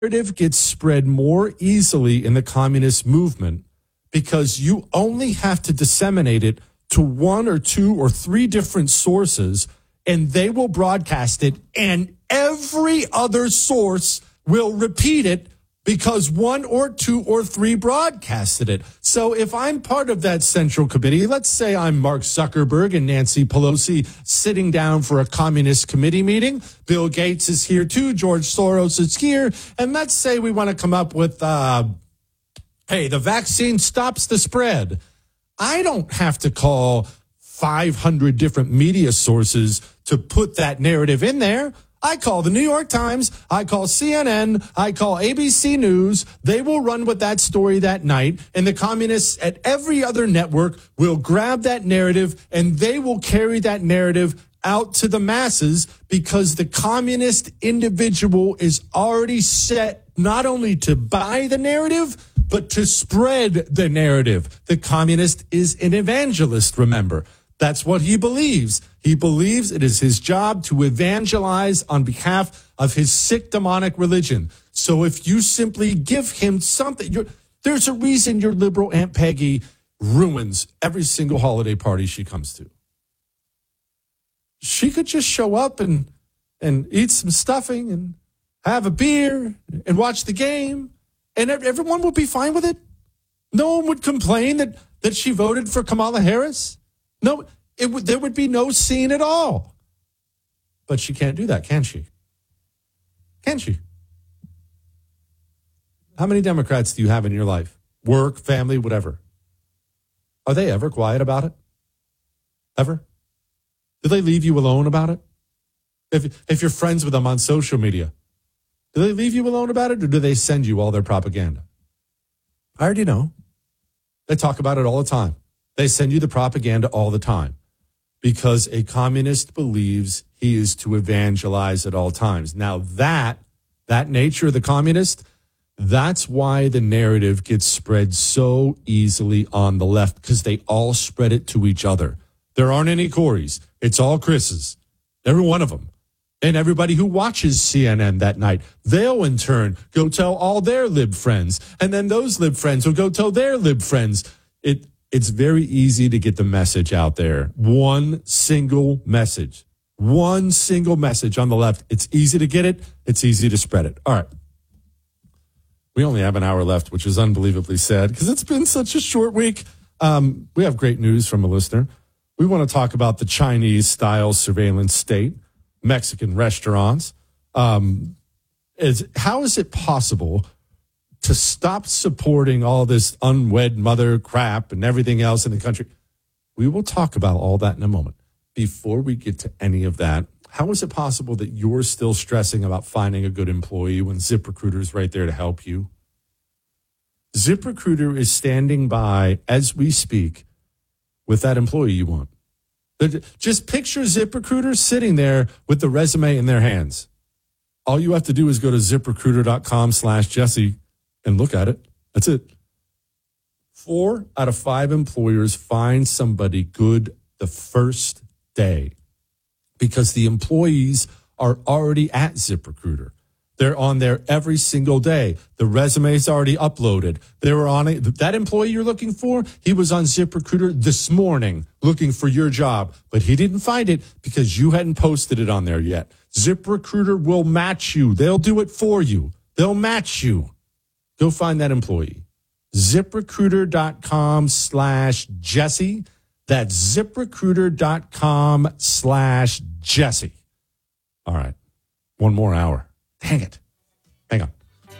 narrative gets spread more easily in the communist movement because you only have to disseminate it to one or two or three different sources, and they will broadcast it, and every other source will repeat it because one or two or three broadcasted it. So if I'm part of that central committee, let's say I'm Mark Zuckerberg and Nancy Pelosi sitting down for a communist committee meeting. Bill Gates is here too. George Soros is here. And let's say we want to come up with, hey, the vaccine stops the spread. I don't have to call 500 different media sources to put that narrative in there. I call the New York Times, I call CNN, I call ABC News. They will run with that story that night, and the communists at every other network will grab that narrative, and they will carry that narrative out to the masses because the communist individual is already set not only to buy the narrative, but to spread the narrative. The communist is an evangelist, remember. That's what he believes. He believes it is his job to evangelize on behalf of his sick demonic religion. So if you simply give him something, there's a reason your liberal Aunt Peggy ruins every single holiday party she comes to. She could just show up and eat some stuffing and have a beer and watch the game, and everyone would be fine with it. No one would complain that she voted for Kamala Harris. No, there would be no scene at all. But she can't do that, can she? Can she? How many Democrats do you have in your life? Work, family, whatever. Are they ever quiet about it? Ever? Do they leave you alone about it? If you're friends with them on social media, do they leave you alone about it, or do they send you all their propaganda? I already know. They talk about it all the time. They send you the propaganda all the time because a communist believes he is to evangelize at all times. Now that nature of the communist, that's why the narrative gets spread so easily on the left, because they all spread it to each other. There aren't any Corys. It's all Chris's. Every one of them. And everybody who watches CNN that night, they'll in turn go tell all their lib friends. And then those lib friends will go tell their lib friends. It's very easy to get the message out there. One single message on the left. It's easy to get it. It's easy to spread it. All right. We only have an hour left, which is unbelievably sad because it's been such a short week. We have great news from a listener. We want to talk about the Chinese-style surveillance state, Mexican restaurants. How is it possible to stop supporting all this unwed mother crap and everything else in the country? We will talk about all that in a moment. Before we get to any of that, how is it possible that you're still stressing about finding a good employee when ZipRecruiter is right there to help you? ZipRecruiter is standing by as we speak with that employee you want. Just picture ZipRecruiter sitting there with the resume in their hands. All you have to do is go to ZipRecruiter.com/Jesse and look at it. That's it. 4 out of 5 employers find somebody good the first day because the employees are already at ZipRecruiter. They're on there every single day. The resume is already uploaded. They were on it. That employee you're looking for, he was on ZipRecruiter this morning looking for your job, but he didn't find it because you hadn't posted it on there yet. ZipRecruiter will match you. They'll do it for you. They'll match you. Go find that employee. ZipRecruiter.com/Jesse. That's ZipRecruiter.com/Jesse. All right. One more hour. Dang it. Hang on.